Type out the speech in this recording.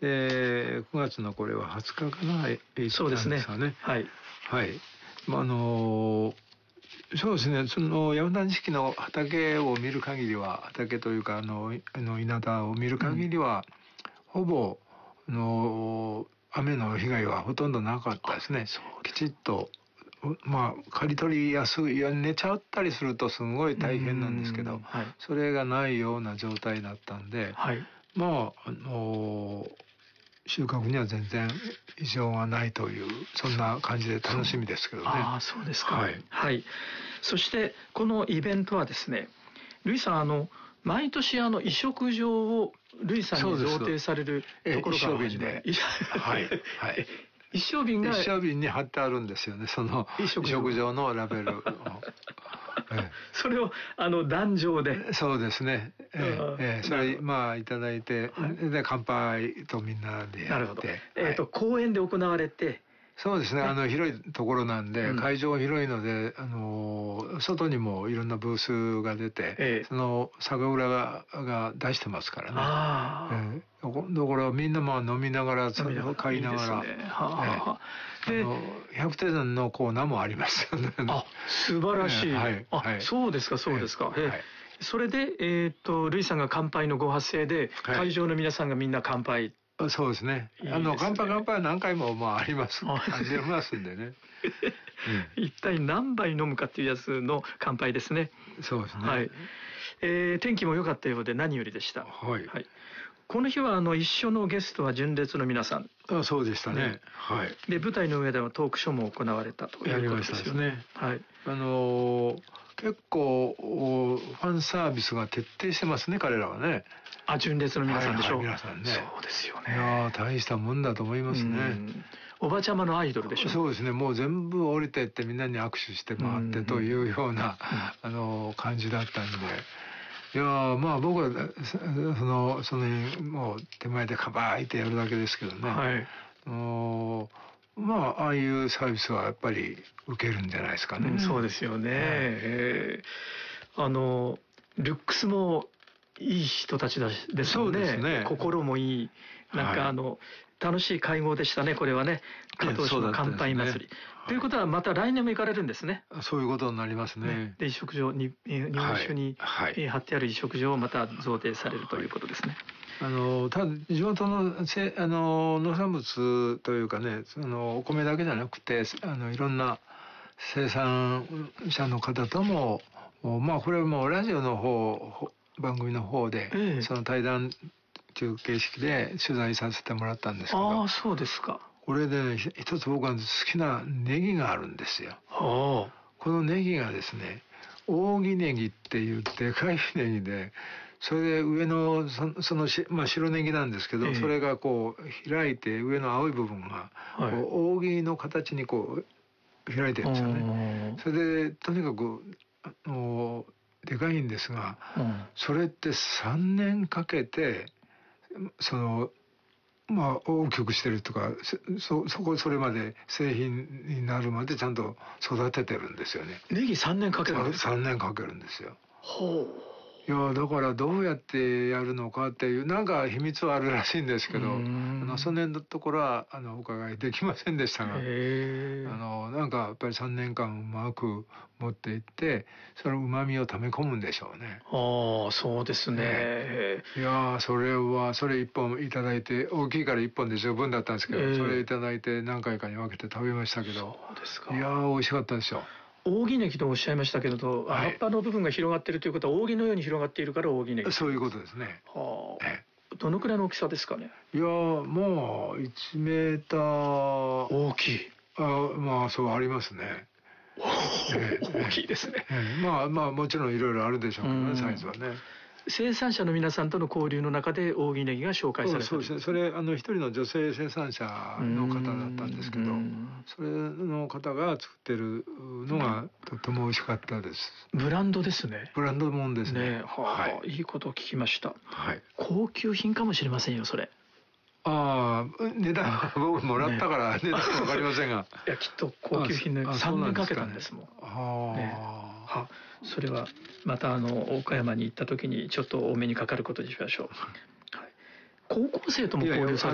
で9月のこれは20日かな、 そうですね。はい。 はい。そうですね。その山田錦の畑を見る限りは、畑というか稲田を見る限りは、ほぼ雨の被害はほとんどなかったですね。きちっと。刈り取りやすい、寝ちゃったりするとすごい大変なんですけど、それがないような状態だったんで、収穫には全然異常がないという、そんな感じで楽しみですけどね。 そうですか。はい。そしてこのイベントはですね、ルイさん毎年移植場をルイさんに贈呈されるところから始まる。はい。一升瓶に貼ってあるんですよね、その移植場のラベルを。 それを壇上で。 そうですね。それいただいて、で乾杯とみんなでやって。 公園で行われて。 そうですね。広いところなんで、会場広いので、外にもいろんなブースが出て、その酒蔵が出してますからね。だからみんな飲みながら、買いながら。100点のコーナーもありますよね。 素晴らしい。そうですか、そうですか。それで、ルイさんが乾杯のご発声で、会場の皆さんがみんな乾杯。 そうですね。乾杯は何回もあります。ありますんでね。 一体何杯飲むかっていうやつの乾杯ですね。 そうですね。 はい。天気も良かったようで何よりでした。 はい。 この日は一緒のゲストは純烈の皆さん。 そうでしたね。はい。 で舞台の上ではトークショーも行われたということですよね。はい。 結構ファンサービスが徹底してますね、彼らはね。 純烈の皆さんでしょう。 皆さんね。 そうですよね。 いや大したもんだと思いますね。 おばちゃまのアイドルでしょ。 そうですね。もう全部降りてってみんなに握手して回ってというような感じだったんで。いや僕はその辺もう手前でカバーってやるだけですけどね。はい。ああいうサービスはやっぱり受けるんじゃないですかね。 そうですよね。ルックスもいい人たちですよね。そうですね。心もいい。楽しい会合でしたね、これはね。加藤市の乾杯祭り。ということはまた来年も行かれるんですね。 そういうことになりますね。 で、移植場に、日本酒に貼ってある移植場をまた贈呈されるということですね。 ただ地元の農産物というかね、お米だけじゃなくていろんな生産者の方ともこれはもうラジオの番組の方で、その対談という形式で取材させてもらったんですけど。 そうですか。 これでね、一つ僕が好きなネギがあるんですよ。このネギがですね、扇ネギっていうでかいネギで、それで上の白ネギなんですけど、それがこう開いて上の青い部分が扇の形にこう開いてるんですよね。それでとにかくでかいんですが、それって3年かけて大きくしてるとか、それまで製品になるまでちゃんと育ててるんですよね。 ネギ3年かけるんですか ？3年かけるんですよ。いやだからどうやってやるのかっていうなんか秘密はあるらしいんですけど、その辺のところはお伺いできませんでしたが、なんかやっぱり3年間うまく持っていってその旨味を溜め込むんでしょうね。 そうですね。 いやそれ1本いただいて、大きいから1本で十分だったんですけど、それいただいて何回かに分けて食べましたけど、 そうですか。 いや美味しかったですよ。 扇ネギとおっしゃいましたけれど、葉っぱの部分が広がっているということは扇のように広がっているから扇ネギ。 そういうことですね。 どのくらいの大きさですかね。 いやもう1メーター大きい。 そうありますね。 大きいですね。 もちろんいろいろあるでしょうけどね、サイズはね。 生産者の皆さんとの交流の中で扇ネギが紹介された。 そうですね。それ一人の女性生産者の方だったんですけど、それの方が作ってるのがとても美味しかったです。 ブランドですね。 ブランドもんですね。 いいことを聞きました。高級品かもしれませんよ、それ。 値段僕もらったから値段わかりませんが、 いやきっと高級品で3年かけたんですもん。それはまた岡山に行った時にちょっとお目にかかることにしましょう。高校生とも交流され